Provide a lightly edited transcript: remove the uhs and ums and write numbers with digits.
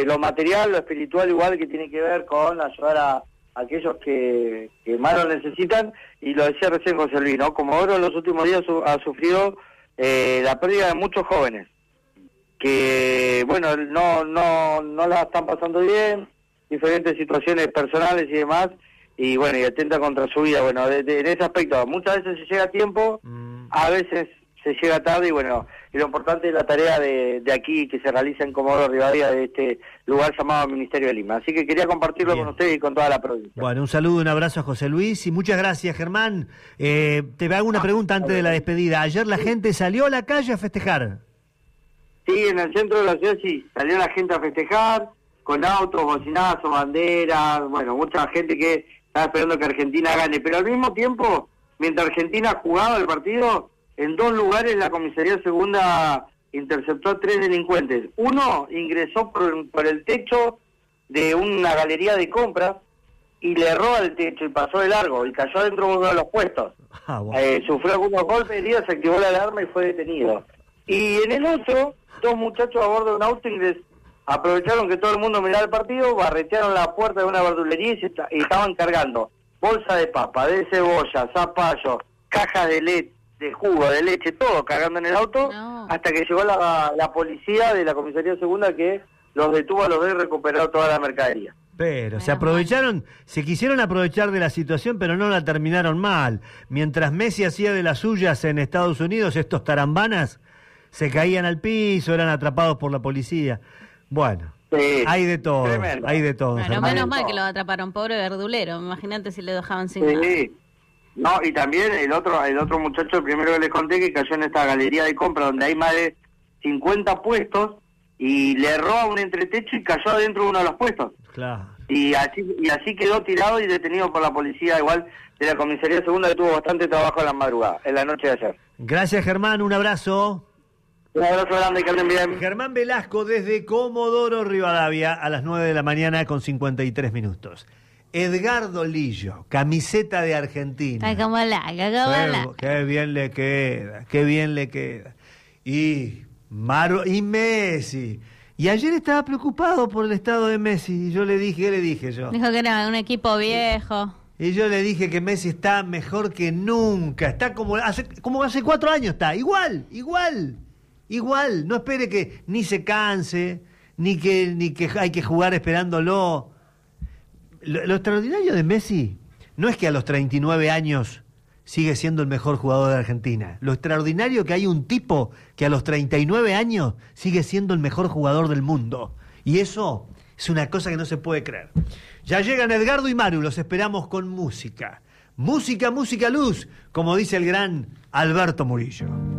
lo material, lo espiritual igual que tiene que ver con ayudar a aquellos que más lo necesitan, y lo decía recién José Luis, ¿no? Comodoro en los últimos días ha sufrido la pérdida de muchos jóvenes que, bueno, no la están pasando bien, diferentes situaciones personales y demás, y bueno, y atenta contra su vida. Bueno, en ese aspecto, muchas veces se llega a tiempo, a veces se llega tarde, y bueno, y lo importante es la tarea de aquí que se realiza en Comodoro Rivadavia, de este lugar llamado Ministerio de Lima. Así que quería compartirlo con ustedes y con toda la provincia. Bueno, un saludo, un abrazo a José Luis y muchas gracias, Germán. Te hago una pregunta antes de la despedida. ¿Ayer la gente salió a la calle a festejar? Sí, en el centro de la ciudad sí, salió la gente a festejar, con autos, bocinazos, banderas, bueno, mucha gente que estaba esperando que Argentina gane, pero al mismo tiempo, mientras Argentina jugaba el partido, en 2 lugares la comisaría segunda interceptó a 3 delincuentes. Uno ingresó por el techo de una galería de compras y le erró al techo y pasó de largo y cayó adentro de uno de los puestos. Sufrió algunos golpes, heridos, se activó la alarma y fue detenido. Y en el otro, 2 muchachos a bordo de un auto aprovecharon que todo el mundo miraba el partido, barretearon la puerta de una verdulería y estaban cargando bolsa de papa, de cebolla, zapallo, cajas de leche, de jugo, de leche, todo cargando en el auto, hasta que llegó la policía de la comisaría segunda, que los detuvo a los 2 y recuperó toda la mercadería. Pero se quisieron aprovechar de la situación, pero no la terminaron mal. Mientras Messi hacía de las suyas en Estados Unidos, estos tarambanas se caían al piso, eran atrapados por la policía. Bueno, sí, hay de todo, tremendo. Hay de todo. Bueno, menos mal que lo atraparon, pobre verdulero. Imagínate si le dejaban sin nada. No, y también el otro muchacho, el primero que les conté, que cayó en esta galería de compra donde hay más de 50 puestos, y le erró a un entretecho y cayó adentro de uno de los puestos. Claro. Y así quedó tirado y detenido por la policía, igual de la comisaría segunda, que tuvo bastante trabajo en la madrugada, en la noche de ayer. Gracias, Germán, un abrazo. Un abrazo grande, que anden bien. Germán Velasco desde Comodoro Rivadavia a las 9 de la mañana con 53 minutos. Edgardo Lillo, camiseta de Argentina. Ay, cómo la. Qué bien le queda, qué bien le queda. Y Messi. Y ayer estaba preocupado por el estado de Messi. Y yo le dije, ¿qué le dije yo? Dijo que era un equipo viejo. Y yo le dije que Messi está mejor que nunca. Está como hace 4 años está. Igual. No espere que ni se canse, ni que hay que jugar esperándolo. Lo extraordinario de Messi no es que a los 39 años sigue siendo el mejor jugador de Argentina. Lo extraordinario es que hay un tipo que a los 39 años sigue siendo el mejor jugador del mundo. Y eso es una cosa que no se puede creer. Ya llegan Edgardo y Maru, los esperamos con música. Música, luz, como dice el gran Alberto Murillo.